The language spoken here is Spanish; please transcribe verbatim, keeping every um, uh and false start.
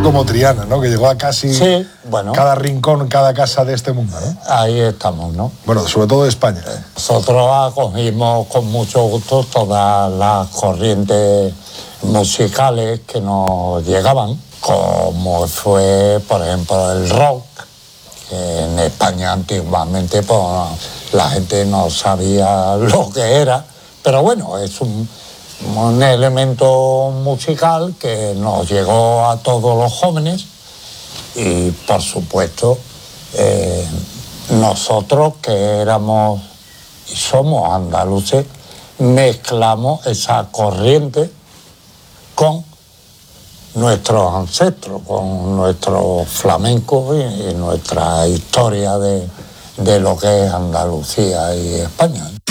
como Triana, ¿no? Que llegó a casi sí, bueno, cada rincón, cada casa de este mundo, ¿no? Ahí estamos, ¿no? Bueno, sobre todo de España. Nosotros acogimos con mucho gusto todas las corrientes musicales que nos llegaban, como fue, por ejemplo, el rock, que en España antiguamente pues, la gente no sabía lo que era, pero bueno, es un, un elemento musical que nos llegó a todos los jóvenes y, por supuesto, eh, nosotros que éramos y somos andaluces, mezclamos esa corriente con nuestros ancestros, con nuestros flamencos y, y nuestra historia de, de lo que es Andalucía y España.